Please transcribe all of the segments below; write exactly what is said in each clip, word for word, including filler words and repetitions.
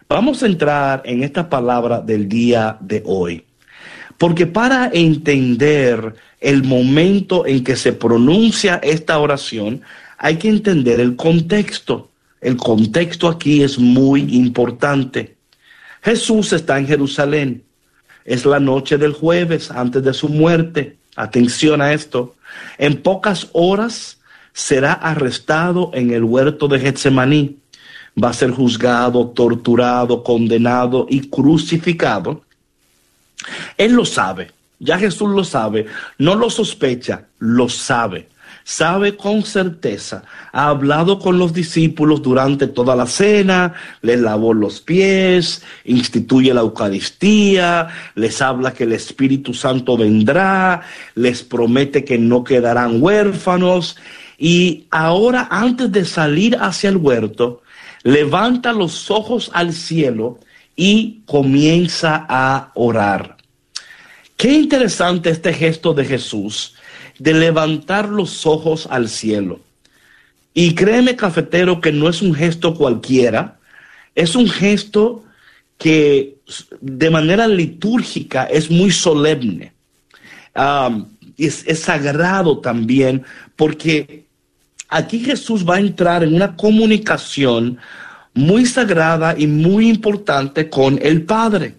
Vamos a entrar en esta palabra del día de hoy, porque para entender el momento en que se pronuncia esta oración, hay que entender el contexto. El contexto aquí es muy importante. Jesús está en Jerusalén. Es la noche del jueves antes de su muerte. Atención a esto. En pocas horas será arrestado en el huerto de Getsemaní. Va a ser juzgado, torturado, condenado y crucificado. Él lo sabe. Ya Jesús lo sabe. No lo sospecha, lo sabe. Sabe con certeza. Ha hablado con los discípulos durante toda la cena, les lavó los pies, instituye la Eucaristía, les habla que el Espíritu Santo vendrá, les promete que no quedarán huérfanos. Y ahora, antes de salir hacia el huerto, levanta los ojos al cielo y comienza a orar. Qué interesante este gesto de Jesús, de levantar los ojos al cielo. Y créeme, cafetero, que no es un gesto cualquiera, es un gesto que de manera litúrgica es muy solemne. Um, es, es sagrado también, porque aquí Jesús va a entrar en una comunicación muy sagrada y muy importante con el Padre.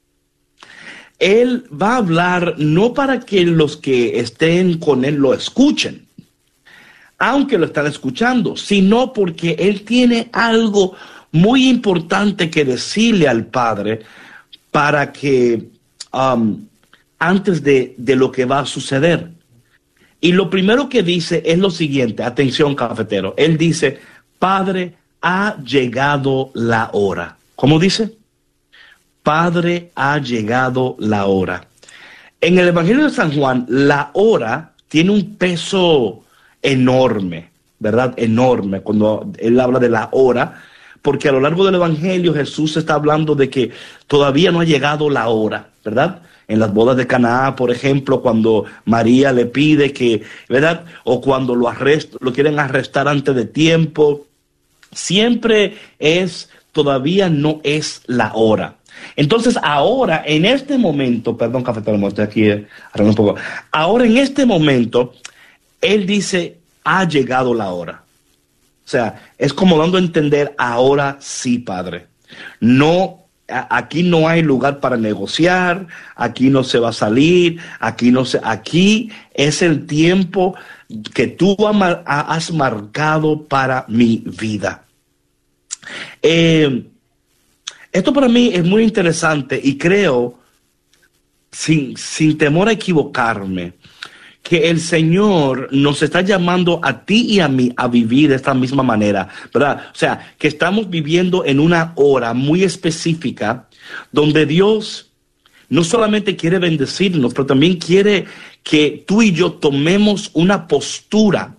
Él va a hablar no para que los que estén con él lo escuchen, aunque lo están escuchando, sino porque él tiene algo muy importante que decirle al Padre para que um, antes de, de lo que va a suceder. Y lo primero que dice es lo siguiente, atención cafetero, él dice: Padre, ha llegado la hora. ¿Cómo dice? Padre, ha llegado la hora. En el Evangelio de San Juan, la hora tiene un peso enorme, ¿verdad? Enorme, cuando él habla de la hora, porque a lo largo del Evangelio Jesús está hablando de que todavía no ha llegado la hora, ¿verdad? En las bodas de Caná, por ejemplo, cuando María le pide que, ¿verdad? O cuando lo arrest, lo quieren arrestar antes de tiempo, siempre es, todavía no es la hora. Entonces ahora, en este momento, perdón, cafetero, estoy aquí eh, un poco. Ahora, en este momento, él dice: ha llegado la hora. O sea, es como dando a entender: ahora sí, Padre. No, a, aquí no hay lugar para negociar, aquí no se va a salir, aquí no se, aquí es el tiempo que tú ha, has marcado para mi vida. Eh, Esto para mí es muy interesante y creo, sin, sin temor a equivocarme, que el Señor nos está llamando a ti y a mí a vivir de esta misma manera, ¿verdad? O sea, que estamos viviendo en una hora muy específica donde Dios no solamente quiere bendecirnos, pero también quiere que tú y yo tomemos una postura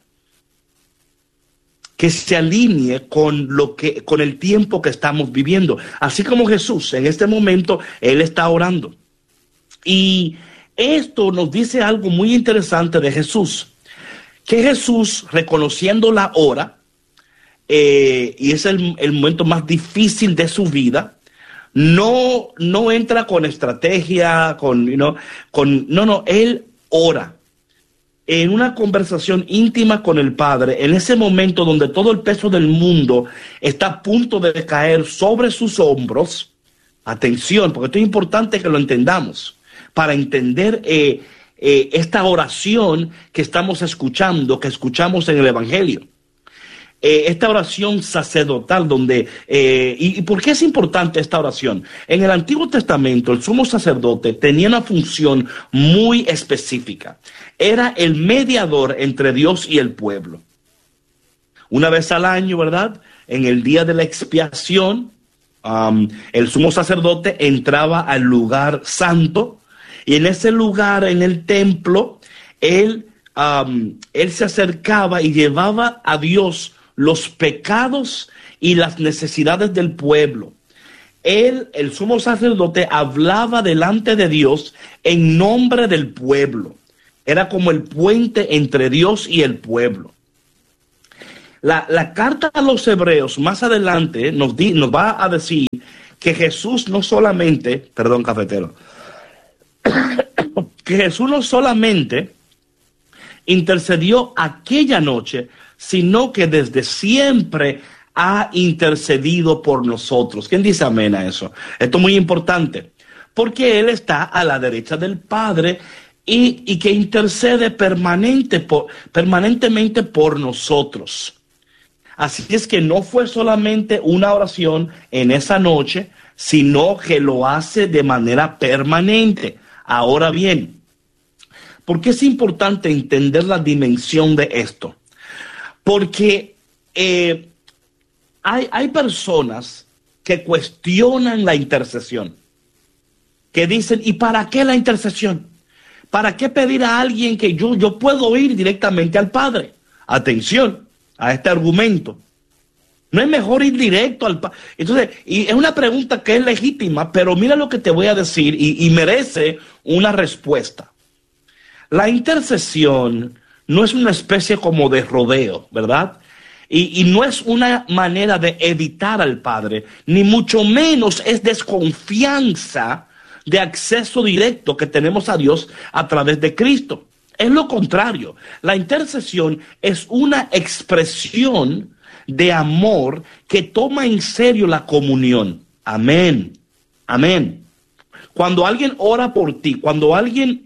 que se alinee con lo que, con el tiempo que estamos viviendo. Así como Jesús, en este momento, Él está orando. Y esto nos dice algo muy interesante de Jesús, que Jesús, reconociendo la hora, eh, y es el, el momento más difícil de su vida, no, no entra con estrategia, con, you know, con, no, no, Él ora. En una conversación íntima con el Padre, en ese momento donde todo el peso del mundo está a punto de caer sobre sus hombros. Atención, porque esto es importante que lo entendamos, para entender eh, eh, esta oración que estamos escuchando, que escuchamos en el Evangelio. Eh, esta oración sacerdotal donde... Eh, y, ¿Y por qué es importante esta oración? En el Antiguo Testamento, el sumo sacerdote tenía una función muy específica. Era el mediador entre Dios y el pueblo. Una vez al año, ¿verdad? En el día de la expiación, um, el sumo sacerdote entraba al lugar santo, y en ese lugar, en el templo, él, um, él se acercaba y llevaba a Dios los pecados y las necesidades del pueblo. Él, el sumo sacerdote, hablaba delante de Dios en nombre del pueblo. Era como el puente entre Dios y el pueblo. La, la carta a los hebreos más adelante nos, di, nos va a decir que Jesús no solamente, perdón, cafetero, que Jesús no solamente intercedió aquella noche, sino que desde siempre ha intercedido por nosotros. ¿Quién dice amén a eso? Esto es muy importante, porque Él está a la derecha del Padre y, y que intercede permanente por, permanentemente por nosotros. Así es que no fue solamente una oración en esa noche, sino que lo hace de manera permanente. Ahora bien, ¿por qué es importante entender la dimensión de esto? Porque eh, hay, hay personas que cuestionan la intercesión, que dicen, ¿y para qué la intercesión? ¿Para qué pedir a alguien que yo, yo puedo ir directamente al Padre? Atención a este argumento. ¿No es mejor ir directo al Padre? Entonces, y es una pregunta que es legítima, pero mira lo que te voy a decir y, y merece una respuesta. La intercesión no es una especie como de rodeo, ¿verdad? Y, y no es una manera de evitar al Padre, ni mucho menos es desconfianza de acceso directo que tenemos a Dios a través de Cristo. Es lo contrario. La intercesión es una expresión de amor que toma en serio la comunión. Amén. Amén. Cuando alguien ora por ti, cuando alguien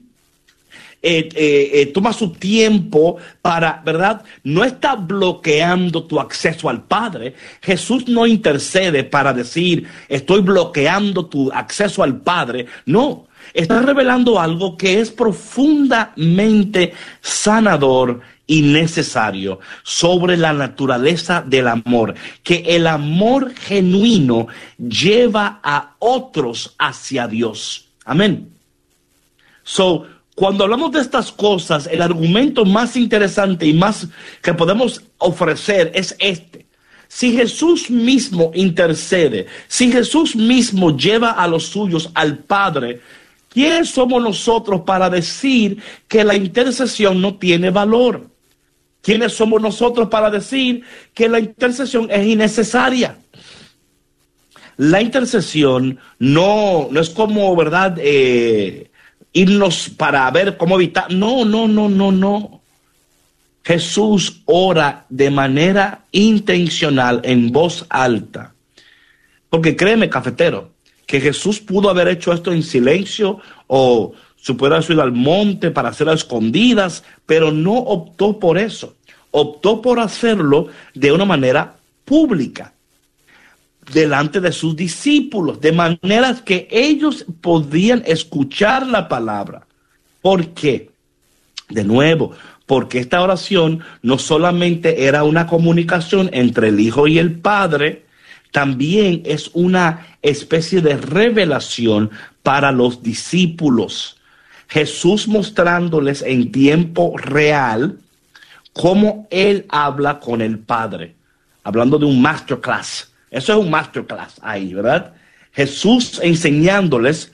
eh, eh, eh, toma su tiempo para, ¿verdad? No está bloqueando tu acceso al Padre. Jesús no intercede para decir, estoy bloqueando tu acceso al Padre. No. Está revelando algo que es profundamente sanador y necesario sobre la naturaleza del amor, que el amor genuino lleva a otros hacia Dios. Amén. So, cuando hablamos de estas cosas, el argumento más interesante y más que podemos ofrecer es este. Si Jesús mismo intercede, si Jesús mismo lleva a los suyos al Padre, ¿quiénes somos nosotros para decir que la intercesión no tiene valor? ¿Quiénes somos nosotros para decir que la intercesión es innecesaria? La intercesión no, no es como, ¿verdad? Eh, irnos para ver cómo evitar. No, no, no, no, no. Jesús ora de manera intencional en voz alta. Porque créeme, cafetero, que Jesús pudo haber hecho esto en silencio o se puede haber ido al monte para hacerlo a escondidas, pero no optó por eso. Optó por hacerlo de una manera pública, delante de sus discípulos, de manera que ellos podían escuchar la palabra. ¿Por qué? De nuevo, porque esta oración no solamente era una comunicación entre el Hijo y el Padre, también es una especie de revelación para los discípulos. Jesús mostrándoles en tiempo real cómo Él habla con el Padre. Hablando de un masterclass. Eso es un masterclass ahí, ¿verdad? Jesús enseñándoles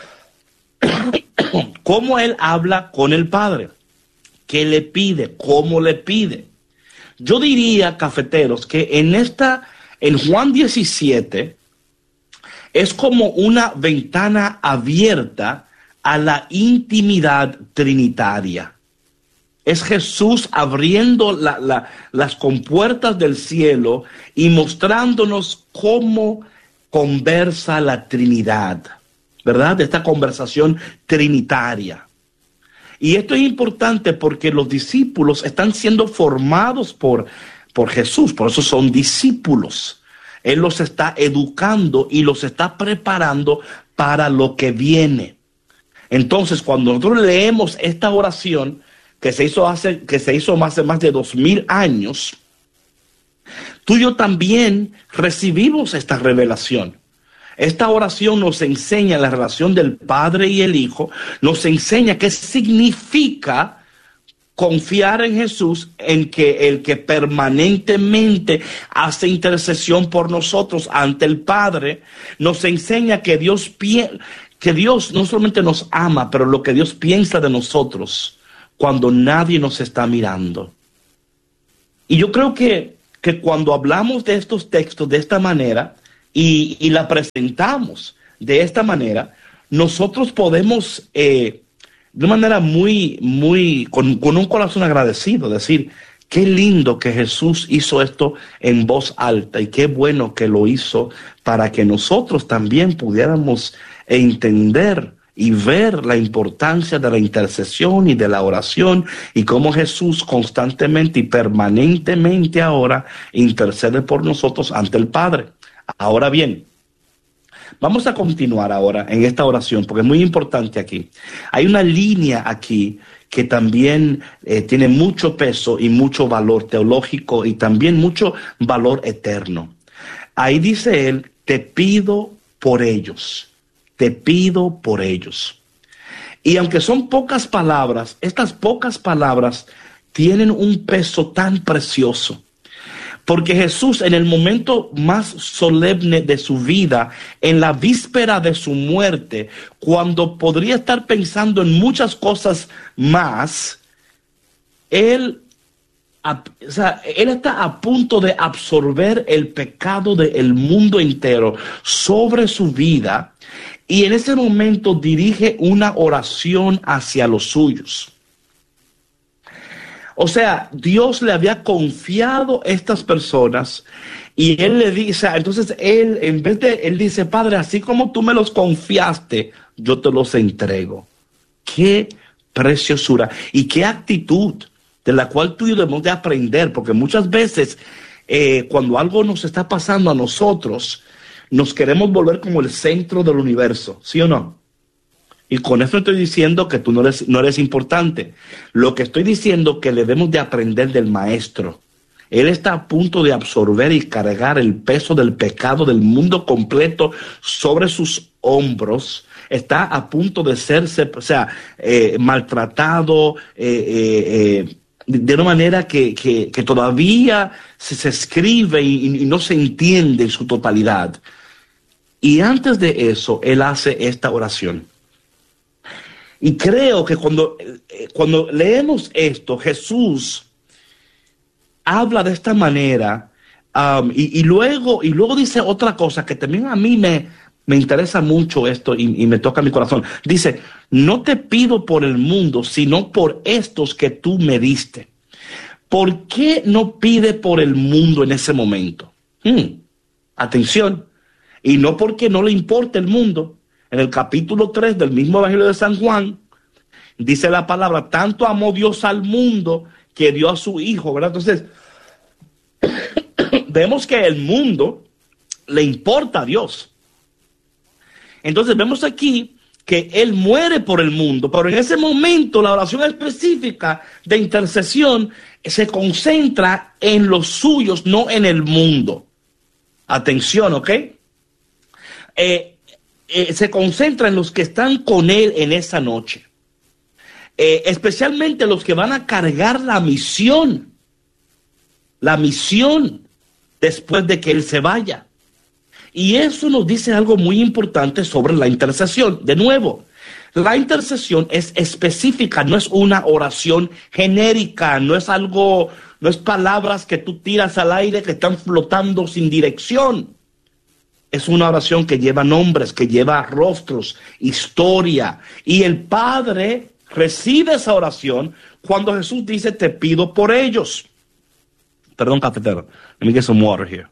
cómo Él habla con el Padre. ¿Qué le pide? ¿Cómo le pide? Yo diría, cafeteros, que en esta... En Juan diecisiete es como una ventana abierta a la intimidad trinitaria. Es Jesús abriendo la, la, las compuertas del cielo y mostrándonos cómo conversa la Trinidad, ¿verdad? Esta conversación trinitaria. Y esto es importante porque los discípulos están siendo formados por por Jesús, por eso son discípulos. Él los está educando y los está preparando para lo que viene. Entonces, cuando nosotros leemos esta oración que se hizo hace, que se hizo hace más de dos mil años, tú y yo también recibimos esta revelación. Esta oración nos enseña la relación del Padre y el Hijo, nos enseña qué significa confiar en Jesús, en que el que permanentemente hace intercesión por nosotros ante el Padre, nos enseña que Dios, que Dios no solamente nos ama, pero lo que Dios piensa de nosotros cuando nadie nos está mirando. Y yo creo que, que cuando hablamos de estos textos de esta manera, y, y la presentamos de esta manera, nosotros podemos, eh, de una manera muy, muy, con, con un corazón agradecido, decir, qué lindo que Jesús hizo esto en voz alta y qué bueno que lo hizo para que nosotros también pudiéramos entender y ver la importancia de la intercesión y de la oración y cómo Jesús constantemente y permanentemente ahora intercede por nosotros ante el Padre. Ahora bien, vamos a continuar ahora en esta oración porque es muy importante aquí. Hay una línea aquí que también eh, tiene mucho peso y mucho valor teológico y también mucho valor eterno. Ahí dice él, te pido por ellos. Te pido por ellos. Y aunque son pocas palabras, estas pocas palabras tienen un peso tan precioso. Porque Jesús, en el momento más solemne de su vida, en la víspera de su muerte, cuando podría estar pensando en muchas cosas más, él, o sea, él está a punto de absorber el pecado del mundo entero sobre su vida. Y en ese momento dirige una oración hacia los suyos. O sea, Dios le había confiado a estas personas y él le dice, entonces él, en vez de, él dice, Padre, así como tú me los confiaste, yo te los entrego. Qué preciosura y qué actitud de la cual tú y yo debemos de aprender, porque muchas veces eh, cuando algo nos está pasando a nosotros, nos queremos volver como el centro del universo, ¿sí o no? Y con eso estoy diciendo que tú no eres, no eres importante. Lo que estoy diciendo es que debemos de aprender del maestro. Él está a punto de absorber y cargar el peso del pecado del mundo completo sobre sus hombros. Está a punto de serse, o sea, eh, maltratado, eh, eh, eh, de una manera que, que, que todavía se, se escribe y, y no se entiende en su totalidad. Y antes de eso, él hace esta oración. Y creo que cuando, cuando leemos esto, Jesús habla de esta manera um, y, y, luego, y luego dice otra cosa que también a mí me, me interesa mucho esto y, y me toca mi corazón. Dice, no te pido por el mundo, sino por estos que tú me diste. ¿Por qué no pide por el mundo en ese momento? Hmm, atención. Y no porque no le importe el mundo. En el capítulo tres del mismo Evangelio de San Juan, dice la palabra, tanto amó Dios al mundo que dio a su Hijo, ¿verdad? Entonces, vemos que el mundo le importa a Dios. Entonces, vemos aquí que Él muere por el mundo, pero en ese momento la oración específica de intercesión se concentra en los suyos, no en el mundo. Atención, ¿ok? Eh, eh, se concentra en los que están con Él en esa noche. Eh, especialmente los que van a cargar la misión. La misión después de que Él se vaya. Y eso nos dice algo muy importante sobre la intercesión. De nuevo, la intercesión es específica, no es una oración genérica, no es algo, no es palabras que tú tiras al aire que están flotando sin dirección. Es una oración que lleva nombres, que lleva rostros, historia. Y el Padre recibe esa oración cuando Jesús dice, te pido por ellos. Perdón, cafetero. Let me get some water here.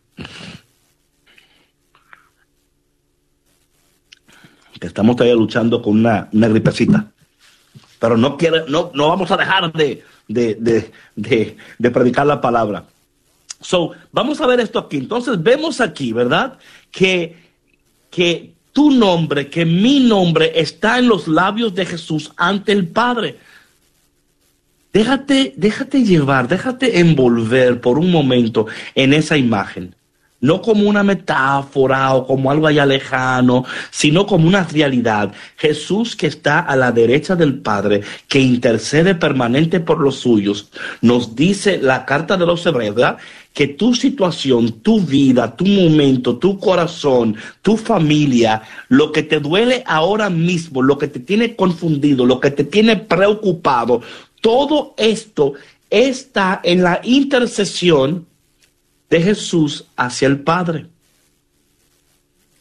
Estamos todavía luchando con una, una gripecita. Pero no, quiere, no, no vamos a dejar de, de, de, de, de predicar la palabra. So, vamos a ver esto aquí. Entonces vemos aquí, ¿verdad? Que, que tu nombre, que mi nombre está en los labios de Jesús ante el Padre. Déjate, déjate llevar, déjate envolver por un momento en esa imagen. No como una metáfora o como algo allá lejano, sino como una realidad. Jesús, que está a la derecha del Padre, que intercede permanente por los suyos, nos dice la carta de los Hebreos, ¿verdad? Que tu situación, tu vida, tu momento, tu corazón, tu familia, lo que te duele ahora mismo, lo que te tiene confundido, lo que te tiene preocupado, todo esto está en la intercesión de Jesús hacia el Padre.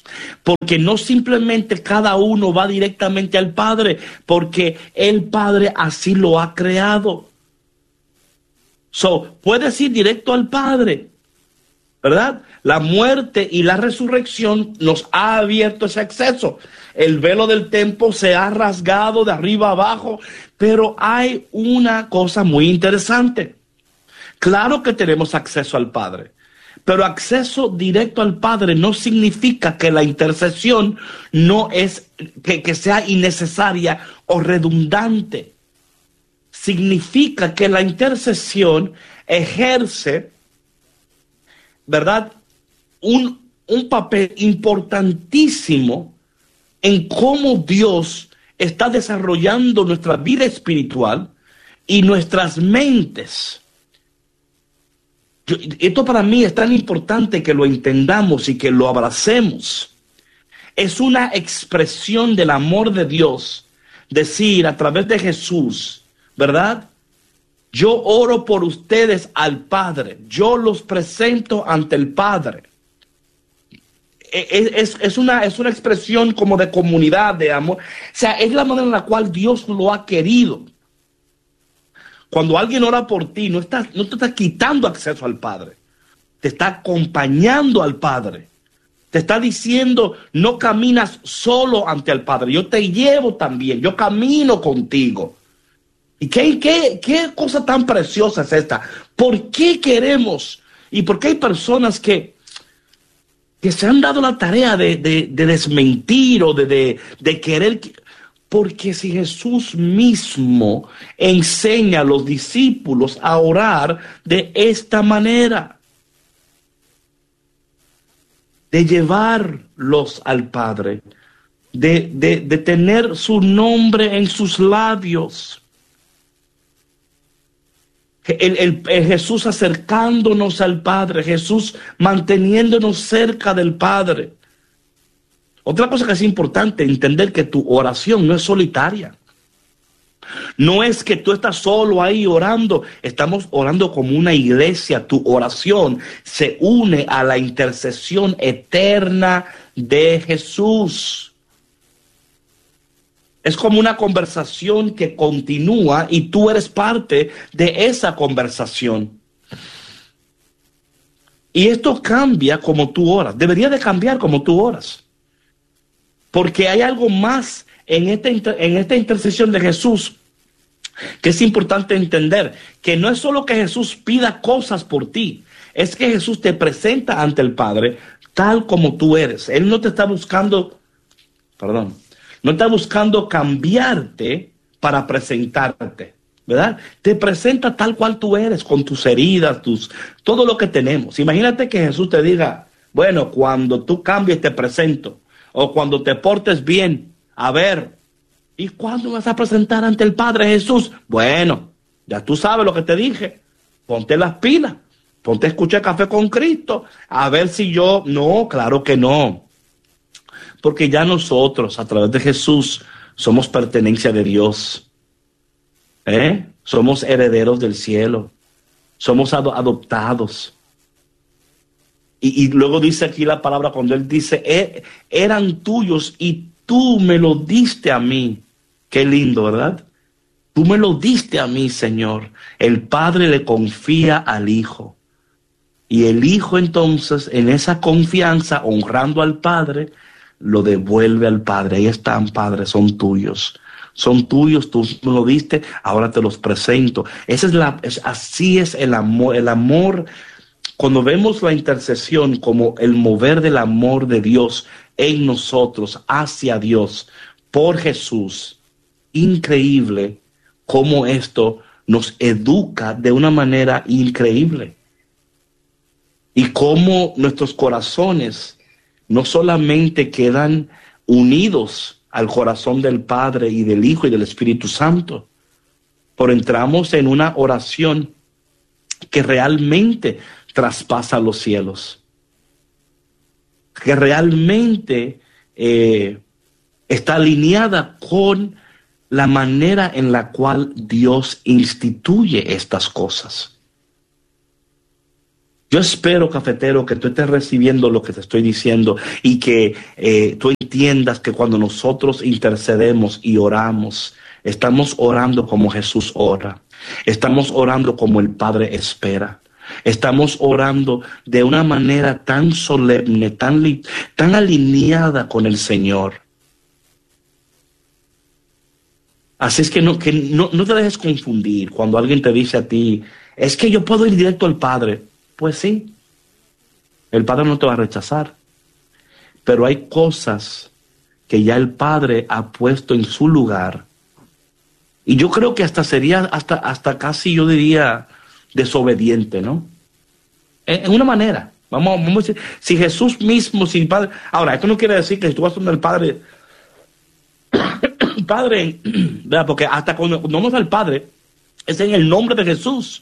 Porque no simplemente cada uno va directamente al Padre, porque el Padre así lo ha creado. So, puedes ir directo al Padre, ¿verdad? La muerte y la resurrección nos ha abierto ese acceso. El velo del templo se ha rasgado de arriba abajo, pero hay una cosa muy interesante. Claro que tenemos acceso al Padre, pero acceso directo al Padre no significa que la intercesión no es, que, que sea innecesaria o redundante. Significa que la intercesión ejerce, ¿verdad?, un, un papel importantísimo en cómo Dios está desarrollando nuestra vida espiritual y nuestras mentes. Yo, esto para mí es tan importante que lo entendamos y que lo abracemos. Es una expresión del amor de Dios, decir a través de Jesús, ¿verdad? Yo oro por ustedes al Padre, yo los presento ante el Padre. Es, es, es, una, es una expresión como de comunidad, de amor. O sea, es la manera en la cual Dios lo ha querido. Cuando alguien ora por ti, no, está, no te está quitando acceso al Padre. Te está acompañando al Padre. Te está diciendo, no caminas solo ante el Padre. Yo te llevo también. Yo camino contigo. ¿Y qué, qué, qué cosa tan preciosa es esta? ¿Por qué queremos? ¿Y por qué hay personas que, que se han dado la tarea de, de, de desmentir o de, de, de querer? Porque si Jesús mismo enseña a los discípulos a orar de esta manera, de llevarlos al Padre, de, de, de tener su nombre en sus labios, el, el, el Jesús acercándonos al Padre, Jesús manteniéndonos cerca del Padre. Otra cosa que es importante entender, que tu oración no es solitaria. No es que tú estás solo ahí orando. Estamos orando como una iglesia. Tu oración se une a la intercesión eterna de Jesús. Es como una conversación que continúa y tú eres parte de esa conversación. Y esto cambia como tú oras. Debería de cambiar como tú oras. Porque hay algo más en esta, en esta intercesión de Jesús que es importante entender, que no es solo que Jesús pida cosas por ti, es que Jesús te presenta ante el Padre tal como tú eres. Él no te está buscando, perdón, no está buscando cambiarte para presentarte, ¿verdad? Te presenta tal cual tú eres, con tus heridas, tus, todo lo que tenemos. Imagínate que Jesús te diga, bueno, cuando tú cambies te presento. O cuando te portes bien, a ver, ¿y cuándo vas a presentar ante el Padre, Jesús? Bueno, ya tú sabes lo que te dije. Ponte las pilas, ponte a escuchar Café con Cristo, a ver si yo... No, claro que no. Porque ya nosotros, a través de Jesús, somos pertenencia de Dios. ¿Eh? Somos herederos del cielo. Somos ado- adoptados. Y, y luego dice aquí la palabra cuando él dice, e, eran tuyos y tú me lo diste a mí. Qué lindo, ¿verdad? Tú me lo diste a mí, Señor. El Padre le confía al Hijo. Y el Hijo entonces, en esa confianza, honrando al Padre, lo devuelve al Padre. Ahí están, Padre, son tuyos. Son tuyos, tú me lo diste, ahora te los presento. Esa es la, es, así es el amor, el amor. Cuando vemos la intercesión como el mover del amor de Dios en nosotros, hacia Dios, por Jesús, increíble cómo esto nos educa de una manera increíble. Y cómo nuestros corazones no solamente quedan unidos al corazón del Padre y del Hijo y del Espíritu Santo, pero entramos en una oración que realmente traspasa los cielos, que realmente eh, está alineada con la manera en la cual Dios instituye estas cosas. Yo espero, cafetero, que tú estés recibiendo lo que te estoy diciendo y que eh, tú entiendas que cuando nosotros intercedemos y oramos, estamos orando como Jesús ora. Estamos orando como el Padre espera. Estamos orando de una manera tan solemne, tan, li- tan alineada con el Señor. Así es que, no, que no, no te dejes confundir cuando alguien te dice a ti, es que yo puedo ir directo al Padre. Pues sí, el Padre no te va a rechazar, pero hay cosas que ya el Padre ha puesto en su lugar. Y yo creo que hasta sería, hasta, hasta casi yo diría, desobediente, ¿no? En, en una manera. Vamos, vamos a decir, si Jesús mismo, si el Padre... Ahora, esto no quiere decir que si tú vas donde el Padre... Padre, ¿verdad? Porque hasta cuando vamos al Padre, es en el nombre de Jesús.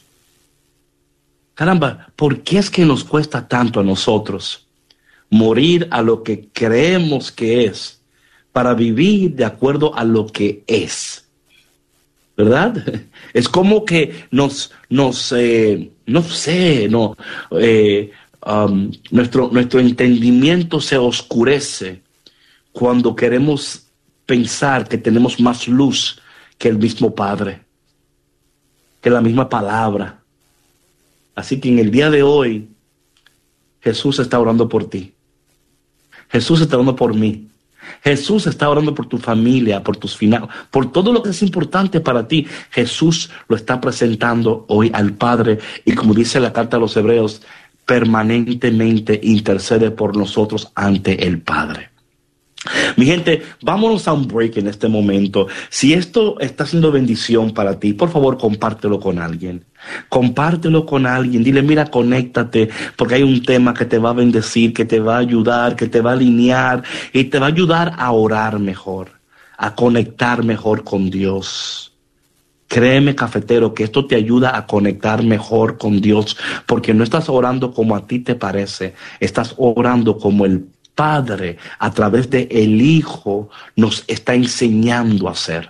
Caramba, ¿por qué es que nos cuesta tanto a nosotros morir a lo que creemos que es para vivir de acuerdo a lo que es? ¿Verdad? Es como que nos, nos eh, no sé, no, eh, um, nuestro, nuestro entendimiento se oscurece cuando queremos pensar que tenemos más luz que el mismo Padre, que la misma palabra. Así que en el día de hoy, Jesús está orando por ti. Jesús está orando por mí. Jesús está orando por tu familia, por tus finanzas, por todo lo que es importante para ti. Jesús lo está presentando hoy al Padre y, como dice la carta a los Hebreos, permanentemente intercede por nosotros ante el Padre. Mi gente, vámonos a un break en este momento. Si esto está siendo bendición para ti, por favor, compártelo con alguien. Compártelo con alguien. Dile, mira, conéctate, porque hay un tema que te va a bendecir, que te va a ayudar, que te va a alinear y te va a ayudar a orar mejor, a conectar mejor con Dios. Créeme, cafetero, que esto te ayuda a conectar mejor con Dios, porque no estás orando como a ti te parece, estás orando como el Padre, a través de el Hijo, nos está enseñando a hacer.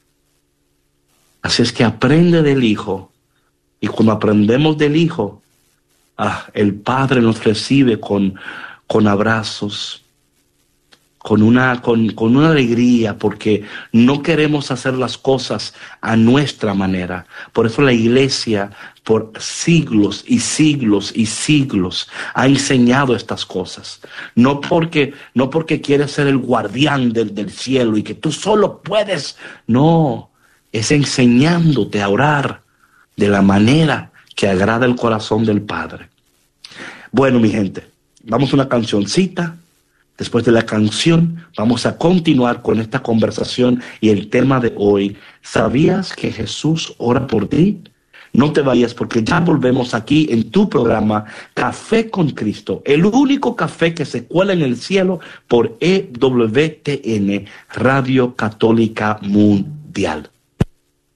Así es que aprende del Hijo. Y cuando aprendemos del Hijo, ah, el Padre nos recibe con, con abrazos, con una, con, con una alegría, porque no queremos hacer las cosas a nuestra manera. Por eso la iglesia, por siglos y siglos y siglos, ha enseñado estas cosas. No porque, no porque quieres ser el guardián del, del cielo y que tú solo puedes. No, es enseñándote a orar de la manera que agrada el corazón del Padre. Bueno, mi gente, vamos a una cancioncita. Después de la canción, vamos a continuar con esta conversación y el tema de hoy. ¿Sabías que Jesús ora por ti? No te vayas, porque ya volvemos aquí en tu programa Café con Cristo, el único café que se cuela en el cielo por E W T N, Radio Católica Mundial.